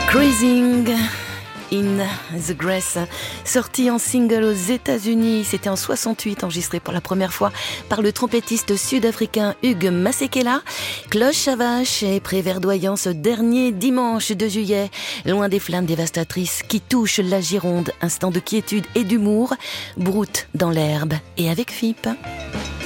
Cruising in the Grass, sorti en single aux États-Unis, c'était en 68, enregistré pour la première fois par le trompettiste sud-africain Hugh Masekela. Cloche à vache et préverdoyant ce dernier dimanche de juillet, loin des flammes dévastatrices qui touchent la Gironde, instant de quiétude et d'humour, broute dans l'herbe et avec FIP.